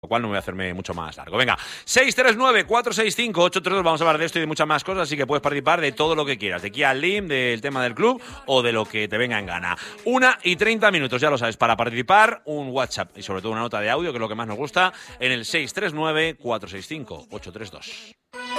lo cual no voy a hacerme mucho más largo. Venga, 639-465-832, vamos a hablar de esto y de muchas más cosas, así que puedes participar de todo lo que quieras, de Kia Lim, del tema del club o de lo que te venga en gana. 1:30, ya lo sabes, para participar, un WhatsApp y sobre todo una nota de audio, que es lo que más nos gusta, en el 639-465-832.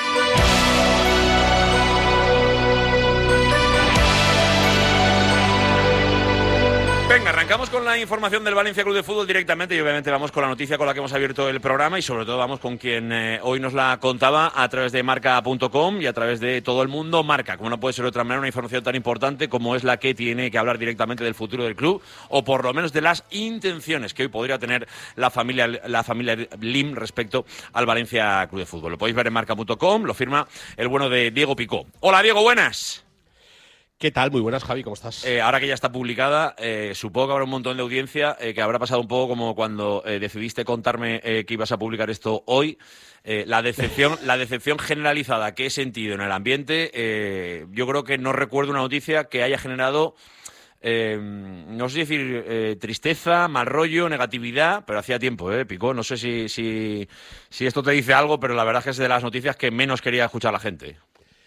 Venga, arrancamos con la información del Valencia Club de Fútbol directamente y obviamente vamos con la noticia con la que hemos abierto el programa y sobre todo vamos con quien hoy nos la contaba a través de marca.com y a través de todo el mundo Marca. Como no puede ser de otra manera, una información tan importante como es la que tiene que hablar directamente del futuro del club o por lo menos de las intenciones que hoy podría tener la familia Lim respecto al Valencia Club de Fútbol. Lo podéis ver en marca.com, lo firma el bueno de Diego Picó. Hola Diego, buenas. ¿Qué tal? Muy buenas, Javi, ¿cómo estás? Ahora que ya está publicada, supongo que habrá un montón de audiencia que habrá pasado un poco como cuando decidiste contarme que ibas a publicar esto hoy. La decepción generalizada que he sentido en el ambiente, yo creo que no recuerdo una noticia que haya generado, no sé si decir tristeza, mal rollo, negatividad, pero hacía tiempo, Picó. No sé si esto te dice algo, pero la verdad es que es de las noticias que menos quería escuchar la gente.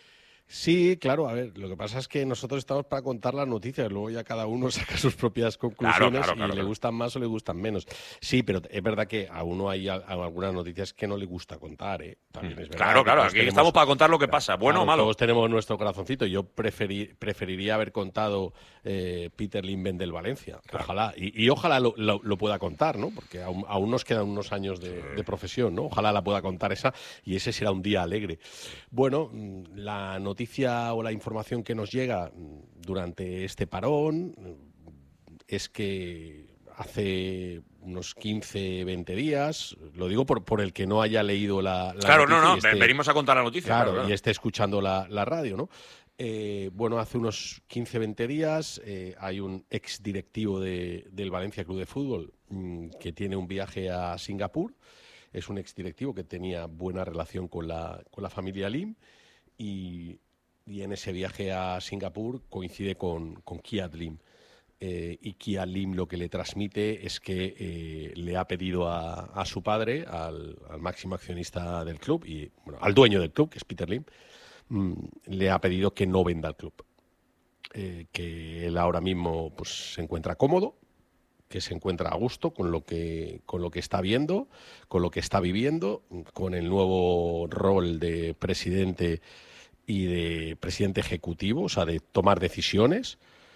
Sí, claro, a ver, lo que pasa es que nosotros estamos para contar las noticias, luego ya cada uno saca sus propias conclusiones y le gustan más o le gustan menos. Sí, pero es verdad que a uno hay algunas noticias que no le gusta contar, ¿eh? También es verdad. Claro, aquí estamos para contar lo que pasa, bueno o malo. Todos tenemos nuestro corazoncito. Yo preferiría haber contado Peter Lim del Valencia, claro. Ojalá, y ojalá lo pueda contar, ¿no? Porque aún nos quedan unos años de profesión, ¿no? Ojalá la pueda contar esa y ese será un día alegre. Bueno, la noticia o la información que nos llega durante este parón es que hace unos 15, 20 días, lo digo por el que no haya leído la claro, noticia. Venimos a contar la noticia. Claro, y esté escuchando la radio, ¿no? Bueno, hace unos 15, 20 días hay un ex directivo del Valencia Club de Fútbol que tiene un viaje a Singapur. Es un ex directivo que tenía buena relación con la familia Lim y en ese viaje a Singapur coincide con Kiat Lim. Y Kiat Lim lo que le transmite es que le ha pedido a su padre, al máximo accionista del club, y bueno, al dueño del club, que es Peter Lim, le ha pedido que no venda el club. Que él ahora mismo pues, se encuentra cómodo, que se encuentra a gusto con lo que está viendo, con lo que está viviendo, con el nuevo rol de presidente y de presidente ejecutivo, o sea, de tomar decisiones,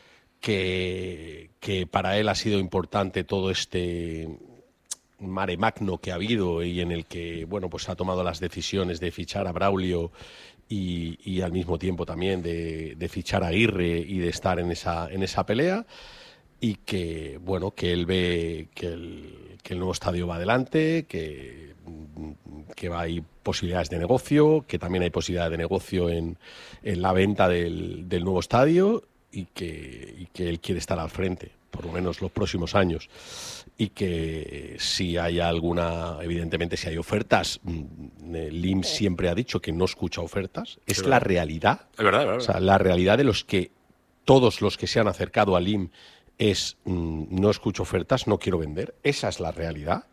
que para él ha sido importante todo este mare magno que ha habido y en el que, bueno, pues ha tomado las decisiones de fichar a Braulio y al mismo tiempo también de fichar a Aguirre y de estar en esa pelea, y que, bueno, que él ve que el nuevo estadio va adelante, que hay posibilidades de negocio, que también hay posibilidades de negocio en la venta del nuevo estadio y que él quiere estar al frente, por lo menos los próximos años. Y que si hay evidentemente si hay ofertas, Lim siempre ha dicho que no escucha ofertas, es la realidad. Es verdad. O sea, la realidad de todos los que se han acercado a Lim es no escucho ofertas, no quiero vender. Esa es la realidad.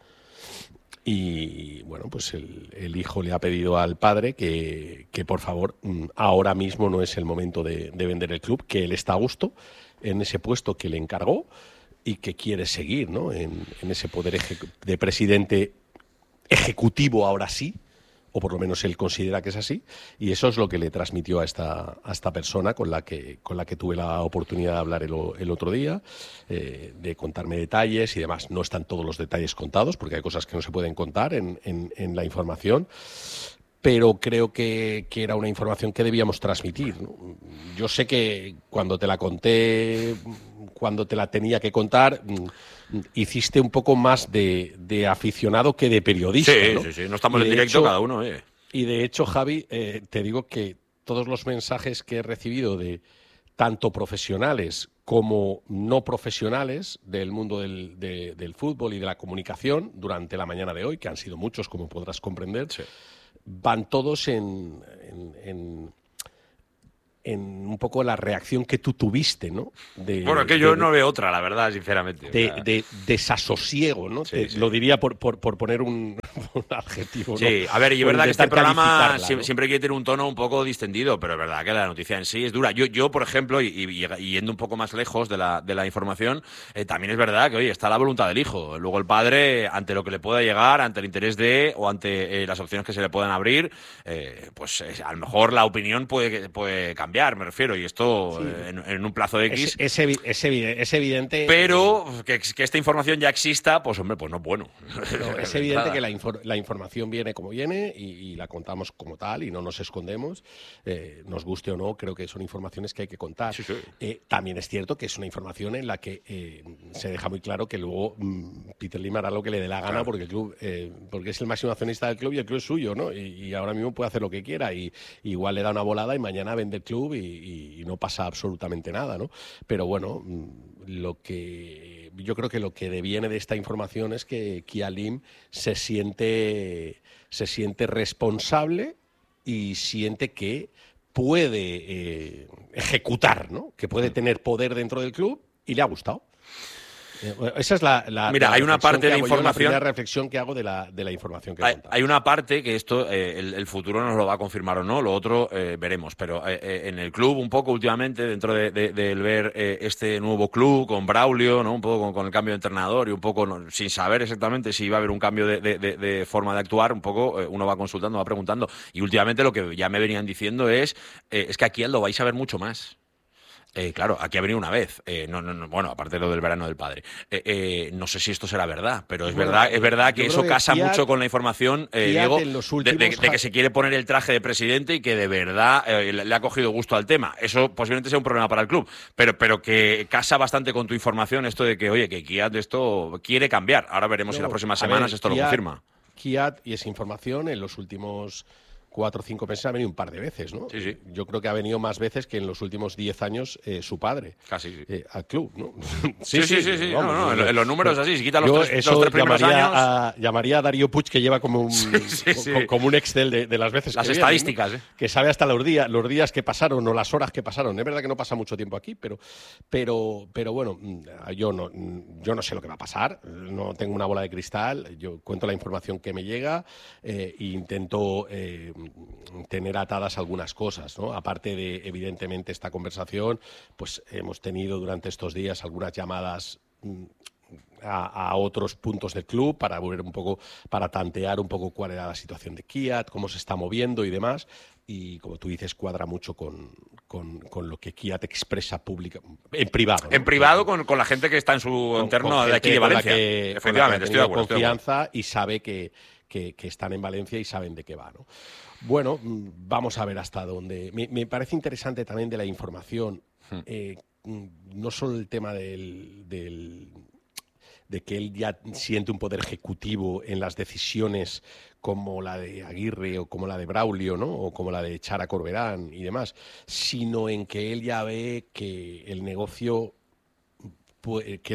Y bueno, pues el hijo le ha pedido al padre que por favor, ahora mismo no es el momento de vender el club, que él está a gusto en ese puesto que le encargó y que quiere seguir, ¿no? en ese poder de presidente ejecutivo ahora sí, o por lo menos él considera que es así, y eso es lo que le transmitió a esta persona con la que tuve la oportunidad de hablar el otro día, de contarme detalles y demás. No están todos los detalles contados, porque hay cosas que no se pueden contar en la información, pero creo que era una información que debíamos transmitir, ¿no? Yo sé que cuando te la conté, cuando te la tenía que contar, hiciste un poco más de aficionado que de periodista, ¿no? Sí, no estamos en directo cada uno. Y de hecho, Javi, te digo que todos los mensajes que he recibido de tanto profesionales como no profesionales del mundo del fútbol y de la comunicación durante la mañana de hoy, que han sido muchos, como podrás comprender, van todos en un poco la reacción que tú tuviste, ¿no? Bueno, que yo no veo otra, la verdad, sinceramente. De desasosiego, ¿no? Sí. Lo diría por poner un adjetivo, ¿no? Sí, a ver, y es verdad que este programa siempre quiere tener un tono un poco distendido, pero es verdad que la noticia en sí es dura. Yo por ejemplo, y yendo un poco más lejos de la información, también es verdad que, oye, está la voluntad del hijo. Luego el padre, ante lo que le pueda llegar, ante el interés de, o ante las opciones que se le puedan abrir, pues a lo mejor la opinión puede cambiar, me refiero, y esto sí. en un plazo de X. Es evidente. Pero que esta información ya exista, pues hombre, pues no es bueno. No, es evidente que la información viene como viene y la contamos como tal y no nos escondemos. Nos guste o no, creo que son informaciones que hay que contar. Sí, sí. También es cierto que es una información en la que se deja muy claro que luego Peter Lim hará lo que le dé la gana, claro. Porque el club, porque es el máximo accionista del club y el club es suyo, ¿no? Y ahora mismo puede hacer lo que quiera y igual le da una volada y mañana vende el club y no pasa absolutamente nada, ¿no? Pero bueno, yo creo que lo que deviene de esta información es que Kia Lim se siente responsable y siente que puede ejecutar, ¿no? Que puede tener poder dentro del club y le ha gustado. Esa es Mira, hay una parte de la información. La primera reflexión que hago de la información que hay una parte que esto, el futuro nos lo va a confirmar o no, lo otro veremos. Pero en el club, un poco últimamente, dentro del ver este nuevo club con Braulio, ¿no? Un poco con el cambio de entrenador y un poco sin saber exactamente si iba a haber un cambio de forma de actuar, un poco uno va consultando, va preguntando. Y últimamente lo que ya me venían diciendo es que aquí lo vais a ver mucho más. Claro, aquí ha venido una vez. Bueno, aparte de lo del verano del padre. No sé si esto será verdad, pero es verdad que eso casa mucho con la información, Diego, de que se quiere poner el traje de presidente y que de verdad le ha cogido gusto al tema. Eso posiblemente sea un problema para el club, pero que casa bastante con tu información esto de que, oye, que Kiat esto quiere cambiar. Ahora veremos si en las próximas semanas esto lo confirma. Kiat y esa información en los últimos 4 o 5 meses ha venido un par de veces, ¿no? Sí. Yo creo que ha venido más veces que en los últimos 10 años su padre. Casi, sí. Al club, ¿no? Sí. Vamos, en los números así, si quitan los tres primeros años... Llamaría a Darío Puig, que lleva como un Excel de las veces las que estadísticas, viene, ¿no? Que sabe hasta los días que pasaron o las horas que pasaron. Es verdad que no pasa mucho tiempo aquí, pero bueno, yo no sé lo que va a pasar. No tengo una bola de cristal. Yo cuento la información que me llega e intento... tener atadas algunas cosas, ¿no? Aparte de, evidentemente, esta conversación, pues hemos tenido durante estos días algunas llamadas a otros puntos del club para ver un poco, para tantear un poco cuál era la situación de Kiat, cómo se está moviendo y demás. Y como tú dices, cuadra mucho con lo que Kiat expresa pública, en privado, ¿no? En privado con la gente que está en su entorno de aquí de Valencia. Efectivamente, estoy de acuerdo. Confianza y sabe que están en Valencia y saben de qué va, ¿no? Bueno, vamos a ver hasta dónde. Me parece interesante también de la información, no solo el tema de que él ya siente un poder ejecutivo en las decisiones como la de Aguirre o como la de Braulio, ¿no? O como la de Chara Corberán y demás, sino en que él ya ve que el negocio, que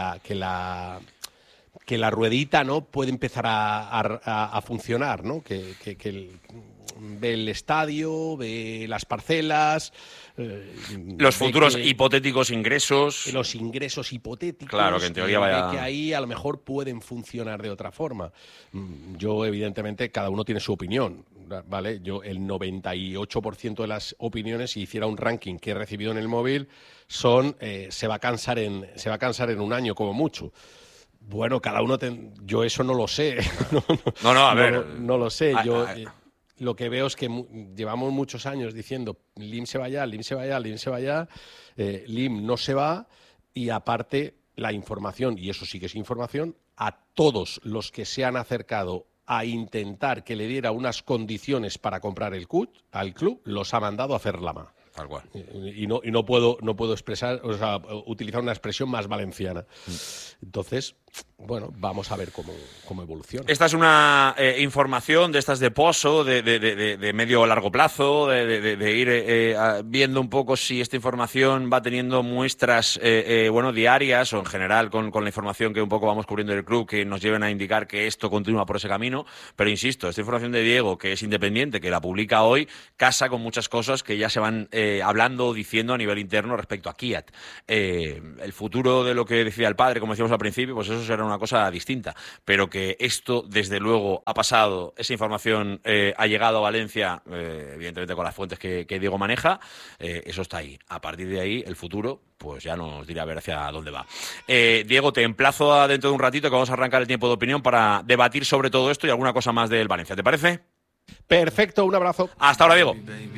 la ruedita, ¿no?, puede empezar a funcionar, ¿no? Que ve el estadio, ve las parcelas, los futuros hipotéticos ingresos. Los ingresos hipotéticos. Claro, que en teoría vaya... que ahí a lo mejor pueden funcionar de otra forma. Yo, evidentemente, cada uno tiene su opinión, ¿vale? Yo, el 98% de las opiniones, si hiciera un ranking que he recibido en el móvil, son se va a cansar en un año como mucho. Bueno, cada uno... Yo eso no lo sé. No lo sé. Lo que veo es que llevamos muchos años diciendo Lim se va allá, Lim se va allá, Lim se va allá. Lim no se va y aparte la información, y eso sí que es información, a todos los que se han acercado a intentar que le diera unas condiciones para comprar al club, los ha mandado a hacer lama. Tal cual. Y no puedo expresar, o sea, utilizar una expresión más valenciana. Entonces, bueno, vamos a ver cómo evoluciona. Esta es una información de estas de pozo, de medio o largo plazo, de ir viendo un poco si esta información va teniendo muestras diarias o en general con la información que un poco vamos cubriendo del club, que nos lleven a indicar que esto continúa por ese camino. Pero insisto, esta información de Diego, que es independiente, que la publica hoy, casa con muchas cosas que ya se van hablando o diciendo a nivel interno respecto a Kiat. El futuro de lo que decía el padre, como decíamos al principio, pues eso será una cosa distinta, pero que esto desde luego ha pasado, esa información ha llegado a Valencia, evidentemente con las fuentes que Diego maneja, eso está ahí. A partir de ahí, el futuro, pues ya nos dirá a ver hacia dónde va. Diego, te emplazo a dentro de un ratito que vamos a arrancar el tiempo de opinión para debatir sobre todo esto y alguna cosa más del Valencia, ¿te parece? Perfecto, un abrazo. Hasta ahora, Diego.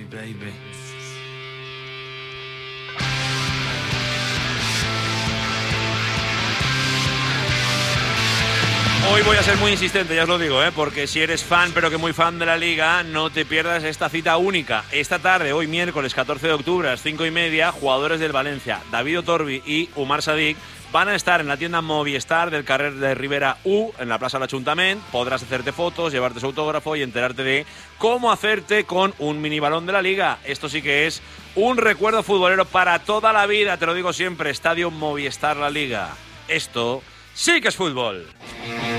Hoy voy a ser muy insistente, ya os lo digo, porque si eres fan, pero que muy fan de la Liga, no te pierdas esta cita única. Esta tarde, hoy miércoles 14 de octubre, a las 5:30, jugadores del Valencia, David Otorbi y Umar Sadik, van a estar en la tienda Movistar del carrer de Rivera U, en la Plaza del Ayuntament. Podrás hacerte fotos, llevarte su autógrafo y enterarte de cómo hacerte con un mini balón de la Liga. Esto sí que es un recuerdo futbolero para toda la vida, te lo digo siempre, Estadio Movistar La Liga. Esto sí que es fútbol.